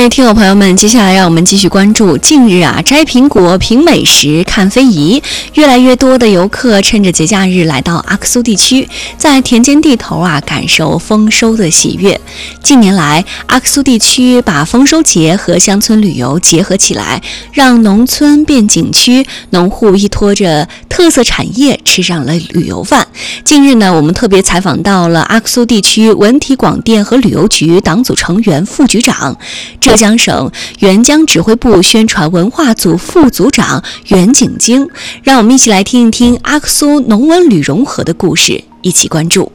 位听友朋友们，接下来让我们继续关注近日摘苹果、品美食、看非遗，越来越多的游客趁着节假日来到阿克苏地区，在田间地头感受丰收的喜悦。近年来，阿克苏地区把丰收节和乡村旅游结合起来，让农村变景区，农户依托着特色产业吃上了旅游饭。近日呢，我们特别采访到了阿克苏地区文体广电和旅游局党组成员、副局长，浙江省援疆指挥部宣传文化组副组长袁景京，让我们一起来听一听阿克苏农文旅融合的故事，一起关注。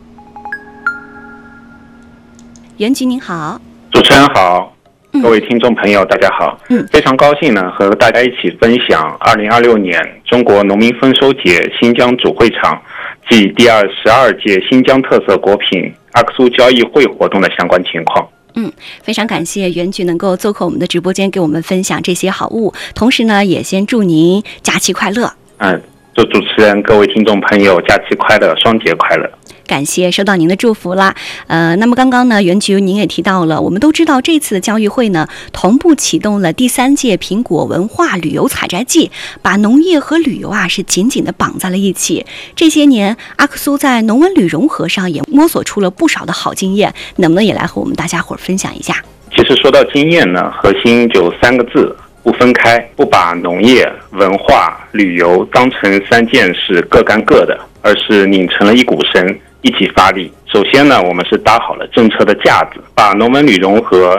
袁局您好。 主持人好，各位听众朋友大家好。非常高兴呢和大家一起分享2026年中国农民丰收节新疆主会场暨第12届新疆特色果品阿克苏交易会活动的相关情况。 非常感谢袁局能够做客我们的直播间，给我们分享这些好物。同时呢，也先祝您假期快乐。 祝主持人、各位听众朋友假期快乐，双节快乐。 感谢，收到您的祝福啦。那么刚刚呢，袁局您也提到了，我们都知道这次的交易会呢，同步启动了第3届苹果文化旅游采摘季，把农业和旅游是紧紧的绑在了一起。这些年，阿克苏在农文旅融合上也摸索出了不少的好经验，能不能也来和我们大家伙分享一下？ 其实说到经验呢，核心就3个字：不分开，不把农业、文化、旅游当成3件事各干各的，而是拧成了一股绳，一起发力。首先呢，我们是搭好了政策的架子，把农文旅融合